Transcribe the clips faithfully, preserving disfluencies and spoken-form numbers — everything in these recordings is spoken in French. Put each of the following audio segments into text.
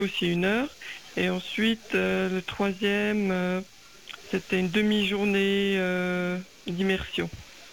aussi une heure. Et ensuite, euh, le troisième, euh, c'était une demi-journée euh, d'immersion.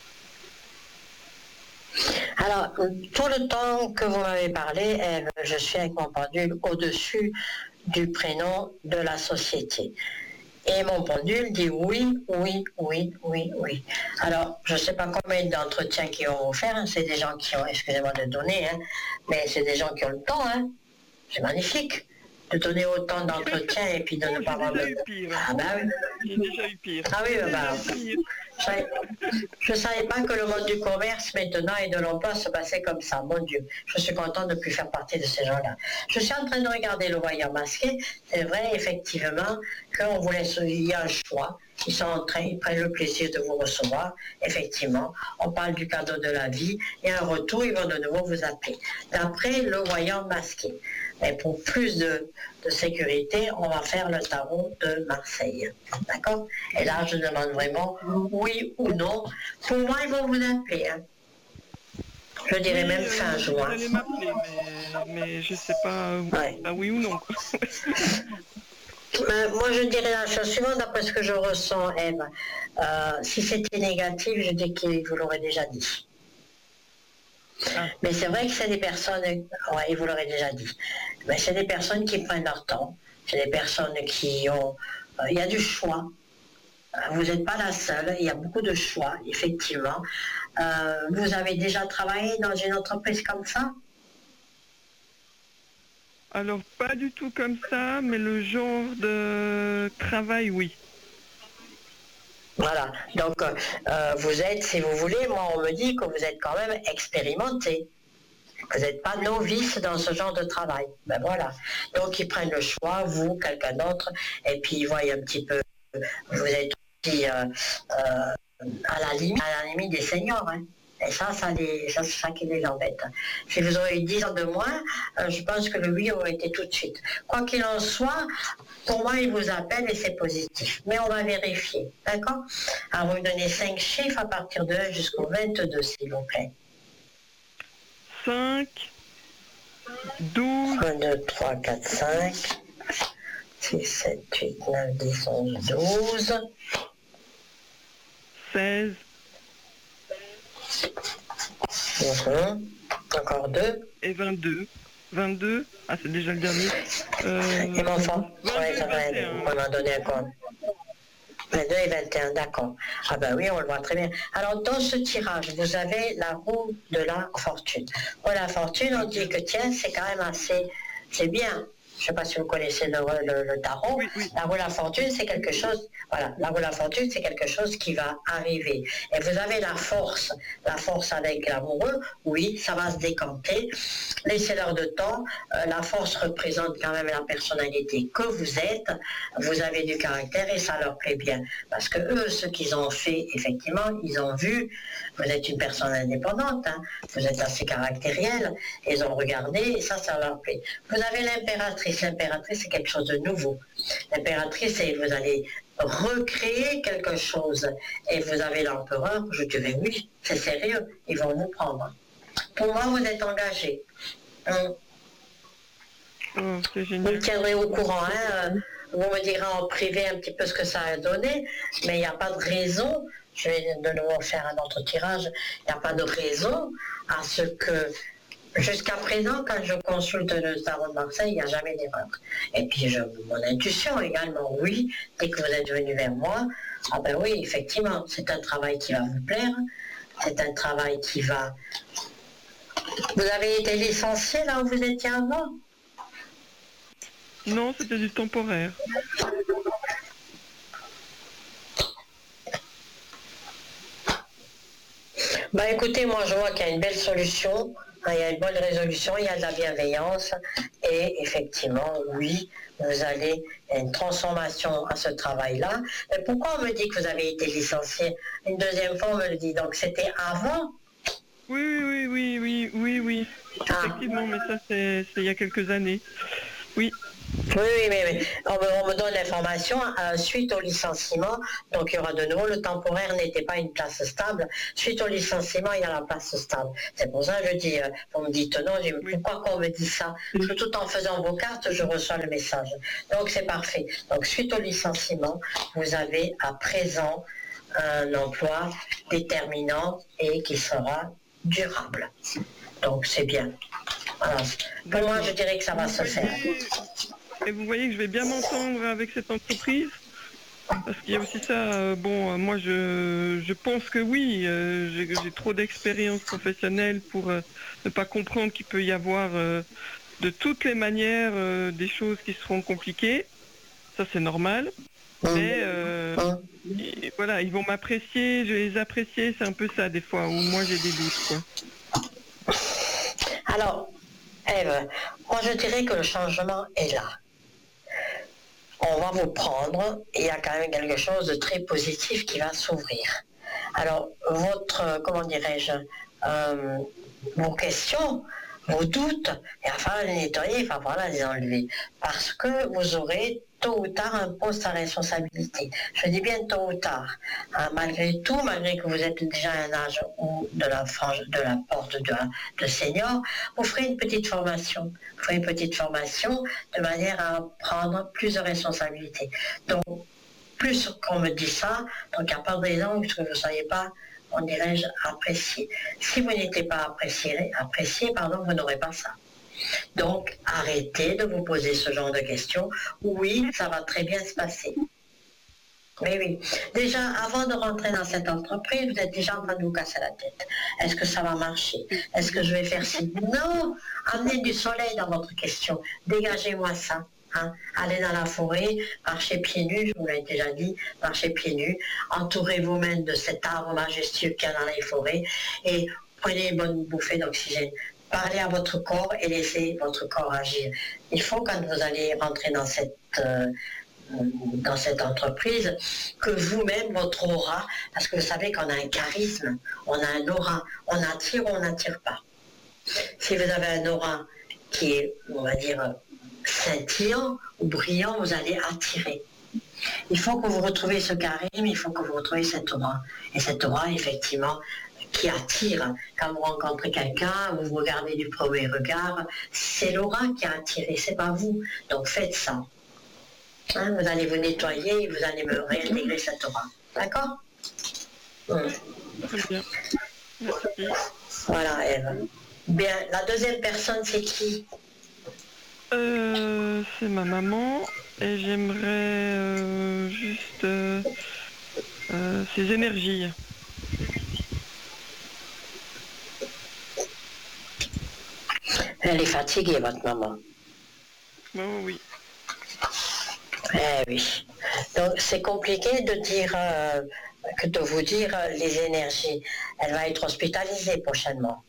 Alors, tout le temps que vous m'avez parlé, Ève, je suis avec mon pendule au-dessus du prénom de la société. Et mon pendule dit oui, oui, oui, oui, oui. Alors, je ne sais pas combien d'entretiens qui vont vous faire, hein. C'est des gens qui ont, excusez-moi de donner, hein, mais c'est des gens qui ont le temps, hein. C'est magnifique de donner autant d'entretiens et puis de oh, ne pas avoir de... J'ai déjà eu pire. Ah ben oui. J'ai déjà eu pire. Ah oui, ben, déjà bah, pire. je ne savais pas que le monde du commerce maintenant et de l'emploi se passait comme ça. Mon Dieu, je suis contente de ne plus faire partie de ces gens-là. Je suis en train de regarder le voyeur masqué. C'est vrai, effectivement, qu'on vous laisse, il y a un choix. Ils sont en train, ils prennent le plaisir de vous recevoir. Effectivement, on parle du cadeau de la vie et un retour, ils vont de nouveau vous appeler. D'après le voyeur masqué. Mais pour plus de, de sécurité, on va faire le tarot de Marseille. D'accord? Et là, je demande vraiment oui ou non. Pour moi, ils vont vous appeler. Hein. Je dirais oui, même euh, fin juin. Vous allez m'appeler, mais, mais je ne sais pas ouais. ah, oui ou non. Ben, moi, je dirais la chose suivante, d'après ce que je ressens, Eve. Euh, si c'était négatif, je dis que vous l'aurez déjà dit. Ah. Mais c'est vrai que c'est des personnes, ouais, vous l'aurez déjà dit, mais c'est des personnes qui prennent leur temps, c'est des personnes qui ont, euh, il y a du choix. Vous n'êtes pas la seule, il y a beaucoup de choix, effectivement. Euh, vous avez déjà travaillé dans une entreprise comme ça? Alors, pas du tout comme ça, mais le genre de travail, oui. Voilà, donc euh, vous êtes, si vous voulez, moi on me dit que vous êtes quand même expérimenté. Vous n'êtes pas novice dans ce genre de travail. Ben voilà. Donc ils prennent le choix, vous, quelqu'un d'autre, et puis ils voient un petit peu, vous êtes aussi euh, euh, à, la limite, à la limite des seniors. Hein. Et ça, ça, les, ça c'est ça qui les embête. Si vous aurez eu dix ans de moins, euh, je pense que le oui aurait été tout de suite. Quoi qu'il en soit, pour moi, ils vous appellent et c'est positif. Mais on va vérifier. D'accord? Alors, vous me donnez cinq chiffres à partir de un jusqu'au vingt-deux, s'il vous plaît. cinq, douze, un, deux, trois, quatre, cinq, six, sept, huit, neuf, dix, onze, douze, seize, mmh. Encore deux. Et vingt-deux. vingt-deux, ah c'est déjà le dernier. Euh, et mon enfant, ouais, ça va être, on m'a donné un compte. vingt-deux et vingt et un, d'accord. Ah ben oui, on le voit très bien. Alors, dans ce tirage, vous avez la roue de la fortune. Pour la fortune, on dit que tiens, c'est quand même assez, c'est bien. Je ne sais pas si vous connaissez le, le, le tarot. Oui, oui. La roue de la fortune, c'est quelque chose, voilà, la roue de la fortune, c'est quelque chose qui va arriver. Et vous avez la force, la force avec l'amoureux, oui, ça va se décanter. Laissez-leur de temps. Euh, la force représente quand même la personnalité que vous êtes. Vous avez du caractère et ça leur plaît bien. Parce que eux, ce qu'ils ont fait, effectivement, ils ont vu, vous êtes une personne indépendante, hein, vous êtes assez caractériel, ils ont regardé et ça, ça leur plaît. Vous avez l'impératrice. L'impératrice, c'est quelque chose de nouveau. L'impératrice, c'est vous allez recréer quelque chose. Et vous avez l'empereur, je dirais oui, c'est sérieux, ils vont vous prendre. Pour moi, vous êtes engagé. Hum. Oh, c'est génial. Vous me tiendrez au courant, hein. Vous me direz en privé un petit peu ce que ça a donné, mais il n'y a pas de raison, je vais de nouveau faire un autre tirage, il n'y a pas de raison à ce que jusqu'à présent, quand je consulte le tarot de Marseille, il n'y a jamais d'erreur. Et puis, je, mon intuition également, oui, dès que vous êtes venu vers moi, ah ben oui, effectivement, c'est un travail qui va vous plaire, c'est un travail qui va... Vous avez été licencié là où vous étiez avant? Non, c'était du temporaire. Bah écoutez, moi je vois qu'il y a une belle solution, hein, il y a une bonne résolution, il y a de la bienveillance et effectivement, oui, vous allez une transformation à ce travail-là. Mais pourquoi on me dit que vous avez été licencié? Une deuxième fois, on me le dit, donc c'était avant? Oui, oui, oui, oui, oui, oui, ah. Effectivement, mais ça c'est il y a quelques années. Oui. Oui, oui, mais, mais on, me, on me donne l'information euh, suite au licenciement, donc il y aura de nouveau, le temporaire n'était pas une place stable, suite au licenciement, il y a la place stable. C'est pour ça que je dis, euh, vous me dites non, je dis, oui. Pourquoi qu'on me dit ça? Parce que tout en faisant vos cartes, je reçois le message. Donc c'est parfait. Donc suite au licenciement, vous avez à présent un emploi déterminant et qui sera durable. Donc c'est bien. Voilà. Pour moi, je dirais que ça va vous se voyez, faire. Et vous voyez que je vais bien m'entendre avec cette entreprise, parce qu'il y a aussi ça, euh, bon, euh, moi je, je pense que oui, euh, j'ai, j'ai trop d'expérience professionnelle pour euh, ne pas comprendre qu'il peut y avoir euh, de toutes les manières euh, des choses qui seront compliquées, ça c'est normal, mais euh, et, voilà, ils vont m'apprécier, je vais les apprécier, c'est un peu ça des fois, où moi j'ai des doutes, quoi. Alors, Ève, moi je dirais que le changement est là. On va vous prendre, il y a quand même quelque chose de très positif qui va s'ouvrir. Alors, votre, comment dirais-je, euh, vos questions, vos doutes, il va falloir les nettoyer, il va falloir les enlever. Parce que vous aurez tôt ou tard un poste à responsabilité. Je dis bien tôt ou tard. Hein, malgré tout, malgré que vous êtes déjà à un âge où de la frange, de la porte de, de senior, vous ferez une petite formation. Vous ferez une petite formation de manière à prendre plus de responsabilités. Donc, plus qu'on me dit ça, donc il n'y a pas de raison que vous ne soyez pas, on dirait-je, apprécié. Si vous n'étiez pas apprécié, apprécié, pardon, vous n'aurez pas ça. Donc, arrêtez de vous poser ce genre de questions. Oui, ça va très bien se passer. Oui, oui. Déjà, avant de rentrer dans cette entreprise, vous êtes déjà en train de vous casser la tête. Est-ce que ça va marcher? Est-ce que je vais faire ci? Non! Amenez du soleil dans votre question. Dégagez-moi ça. Hein? Allez dans la forêt, marchez pieds nus, je vous l'ai déjà dit, marchez pieds nus. Entourez vous-même de cet arbre majestueux qu'il y a dans les forêts et prenez une bonne bouffée d'oxygène. Parlez à votre corps et laissez votre corps agir. Il faut, quand vous allez rentrer dans cette... Euh, dans cette entreprise, que vous-même, votre aura, parce que vous savez qu'on a un charisme, on a un aura, on attire ou on n'attire pas. Si vous avez un aura qui est, on va dire, scintillant ou brillant, vous allez attirer. Il faut que vous retrouviez ce charisme, il faut que vous retrouviez cette aura. Et cette aura, effectivement, qui attire. Quand vous rencontrez quelqu'un, vous vous regardez du premier regard, c'est l'aura qui a attiré, c'est pas vous. Donc faites ça. Hein, vous allez vous nettoyer et vous allez me réintégrer cette aura. D'accord? Hum. Très bien. Merci. Voilà, Ève. Bien, la deuxième personne, c'est qui? euh, C'est ma maman et j'aimerais euh, juste euh, euh, ses énergies. Elle est fatiguée, votre maman. Oh, oui. Eh oui. Donc c'est compliqué de dire euh, que de vous dire euh, les énergies. Elle va être hospitalisée prochainement.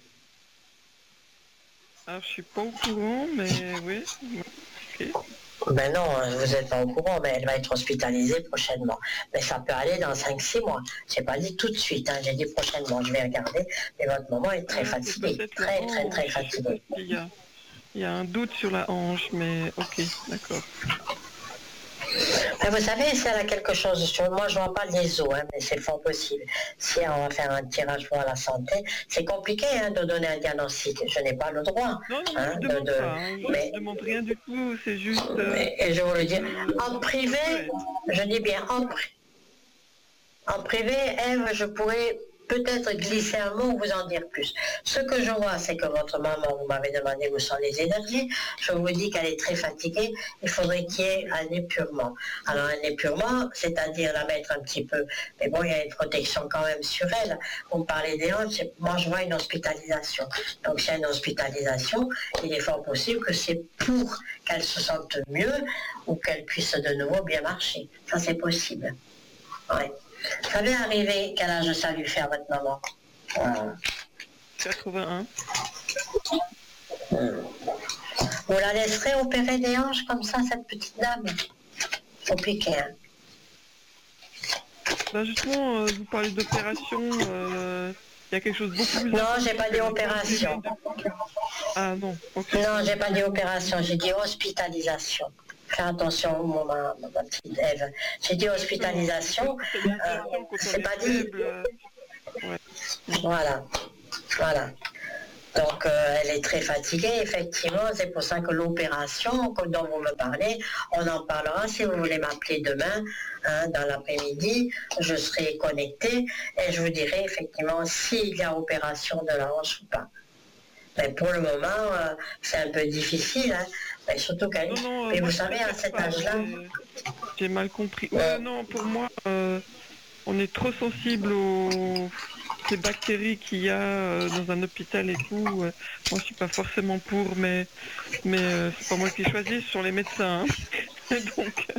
Alors je suis pas au courant, mais oui. Ok. Ben non, vous n'êtes pas au courant, mais elle va être hospitalisée prochainement. Mais ça peut aller dans cinq six mois. J'ai pas dit tout de suite, hein, j'ai dit prochainement. Je vais regarder, mais votre maman est très Ah, fatiguée. Très, très, très fatiguée. Il y a, il y a un doute sur la hanche, mais ok, d'accord. Mais vous savez, si elle a quelque chose sur moi, je ne vois pas les os, hein, mais c'est fort possible. Si on va faire un tirage pour la santé, c'est compliqué hein, de donner un diagnostic. Je n'ai pas le droit. Non, non, hein, je ne demande de, pas. Hein. Je mais, ne demande rien du tout. C'est juste. Euh, mais, et je vous le dis, euh, en privé, je dis bien en, en privé, Ève, je pourrais peut-être glisser un mot ou vous en dire plus. Ce que je vois, c'est que votre maman, vous m'avez demandé où sont les énergies. Je vous dis qu'elle est très fatiguée. Il faudrait qu'il y ait un épurement. Alors un épurement, c'est-à-dire la mettre un petit peu. Mais bon, il y a une protection quand même sur elle. Vous me parlez des hanches, moi je vois une hospitalisation. Donc s'il y a une hospitalisation, il est fort possible que c'est pour qu'elle se sente mieux ou qu'elle puisse de nouveau bien marcher. Ça c'est possible. Ouais. Ça vient arriver, quel âge ça lui fait à votre maman? euh... quatre-vingt-un. Hmm. Vous la laisserez opérer des hanches comme ça, cette petite dame? Faut piquer, hein. Ben justement, euh, vous parlez d'opération. Euh, Il y a quelque chose de beaucoup plus... Non, j'ai pas dit opération. Ah non, ok. Non, j'ai pas dit opération, j'ai dit hospitalisation. Fais attention, mon, ma, ma petite Ève. J'ai dit hospitalisation, euh, c'est pas dit... Ouais. Voilà, voilà. Donc euh, elle est très fatiguée, effectivement, c'est pour ça que l'opération dont vous me parlez, on en parlera si vous voulez m'appeler demain, hein, dans l'après-midi, je serai connectée et je vous dirai effectivement s'il y a opération de la hanche ou pas. Mais pour le moment, euh, c'est un peu difficile, hein, mais surtout qu'elle... Non, non, mais moi, vous savez, à cet âge-là... J'ai mal compris. Ouais, non, pour moi, euh, on est trop sensible aux ces bactéries qu'il y a euh, dans un hôpital et tout. Euh, moi, je suis pas forcément pour, mais mais euh, c'est pas moi qui choisis, ce sont les médecins. Hein. Donc,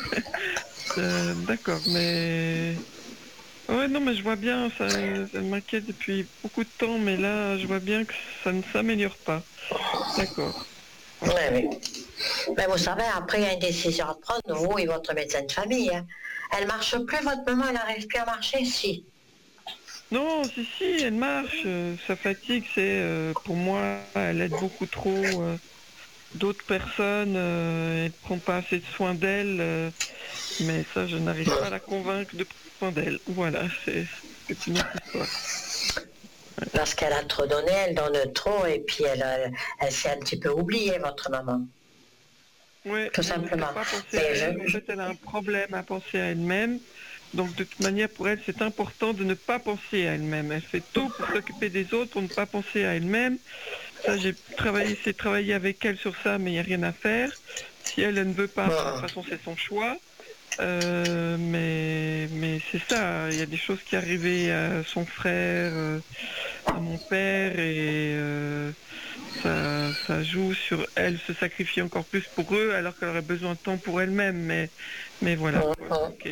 euh, d'accord, mais ouais, non, mais je vois bien, ça, ça m'inquiète depuis beaucoup de temps, mais là, je vois bien que ça ne s'améliore pas. D'accord. Oui, oui. Mais vous savez, après, il y a une décision à prendre, vous et votre médecin de famille. Hein. Elle marche plus, votre maman, elle n'arrive plus à marcher, si. Non, si, si, elle marche. Euh, sa fatigue, c'est, euh, pour moi, elle aide beaucoup trop euh, d'autres personnes. Euh, elle ne prend pas assez de soin d'elle. Euh, mais ça, je n'arrive pas à la convaincre de prendre soin d'elle. Voilà, c'est c'est une autre histoire. Parce qu'elle a trop donné, elle donne trop, et puis elle, elle, elle s'est un petit peu oubliée, votre maman. Oui, Tout simplement. pas penser à elle. En fait, elle a un problème à penser à elle-même. Donc, de toute manière, pour elle, c'est important de ne pas penser à elle-même. Elle fait tout pour s'occuper des autres, pour ne pas penser à elle-même. Ça, j'ai travaillé, essayé de travailler avec elle sur ça, mais il n'y a rien à faire. Si elle, elle ne veut pas, de toute façon, c'est son choix. Euh, mais mais c'est ça, il y a des choses qui arrivaient à son frère, euh, à mon père, et euh, ça, ça joue sur elle, se sacrifier encore plus pour eux, alors qu'elle aurait besoin de temps pour elle-même. Mais, mais voilà. Quoi. Okay.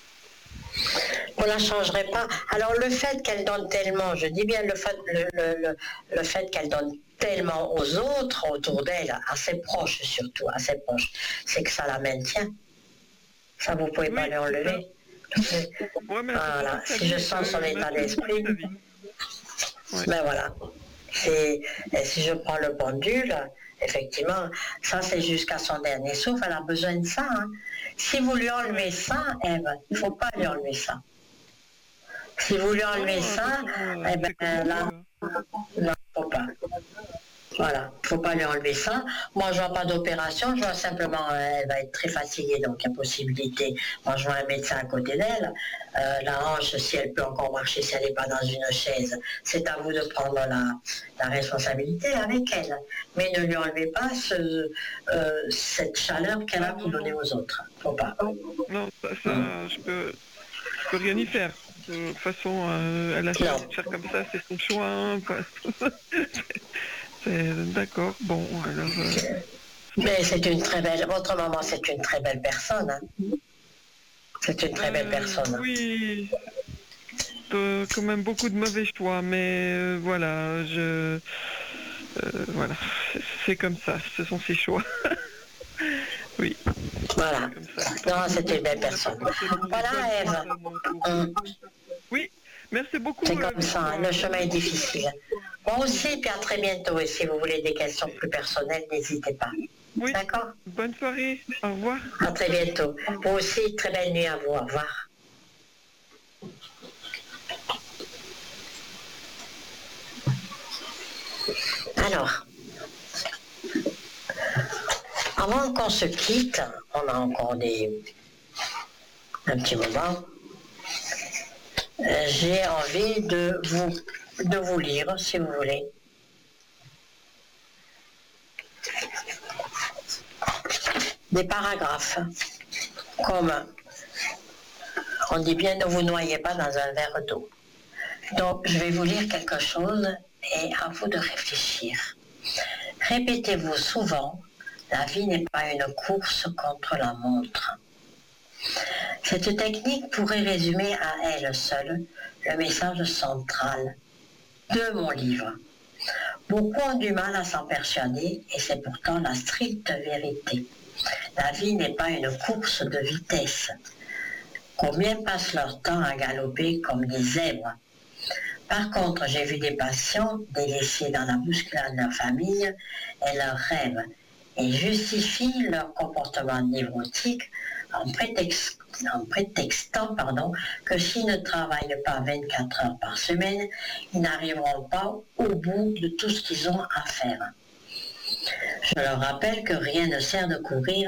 On ne la changerait pas. Alors le fait qu'elle donne tellement, je dis bien le fait, le, le, le, le fait qu'elle donne tellement aux autres autour d'elle, à ses proches surtout, à ses proches, c'est que ça la maintient. Ça, vous ne pouvez oui, pas l'enlever. Ouais, voilà. Si je sens son état d'esprit, ouais. Ben voilà. Et, et si je prends le pendule, effectivement, ça c'est jusqu'à son dernier souffle, elle a besoin de ça. Hein. Si vous lui enlevez ça, Ève, il ne faut pas lui enlever ça. Si vous lui enlevez ça, eh ben là, il ne faut pas. Voilà, il ne faut pas lui enlever ça. Moi, je ne vois pas d'opération, je vois simplement, euh, elle va être très fatiguée, donc il y a possibilité. Moi, je vois un médecin à côté d'elle. Euh, la hanche, si elle peut encore marcher, si elle n'est pas dans une chaise, c'est à vous de prendre la, la responsabilité avec elle. Mais ne lui enlevez pas ce, euh, cette chaleur qu'elle a pour donner aux autres. Il ne faut pas. Non, ça, ça hum. je peux, je peux rien y faire. De toute façon, euh, elle a choisi de faire comme ça, c'est son choix. Hein, D'accord, bon, alors... Euh... Mais c'est une très belle... Votre maman, c'est une très belle personne. Hein. C'est une très euh, belle personne. Oui, euh, quand même beaucoup de mauvais choix, mais euh, voilà, je... Euh, voilà, c'est comme ça, ce sont ses choix. Oui. Voilà. Non, c'est une belle personne. Voilà, Ève. Hum. Oui. Merci beaucoup. C'est comme ça, le chemin est difficile. Moi aussi, puis à très bientôt. Et si vous voulez des questions plus personnelles, n'hésitez pas. Oui. D'accord ? Bonne soirée. Au revoir. À très bientôt. Vous aussi, très belle nuit à vous. Au revoir. Alors, avant qu'on se quitte, on a encore des... un petit moment. J'ai envie de vous, de vous lire, si vous voulez. Des paragraphes, comme on dit bien, ne vous noyez pas dans un verre d'eau. Donc, je vais vous lire quelque chose et à vous de réfléchir. Répétez-vous souvent, la vie n'est pas une course contre la montre. Cette technique pourrait résumer à elle seule le message central de mon livre. Beaucoup ont du mal à s'en persuader et c'est pourtant la stricte vérité. La vie n'est pas une course de vitesse. Combien passent leur temps à galoper comme des zèbres? Par contre, j'ai vu des patients délaissés dans la bousculade de leur famille et leurs rêves et justifient leur comportement névrotique en, prétex- en prétextant pardon, que s'ils ne travaillent pas vingt-quatre heures par semaine, ils n'arriveront pas au bout de tout ce qu'ils ont à faire. Je leur rappelle que rien ne sert de courir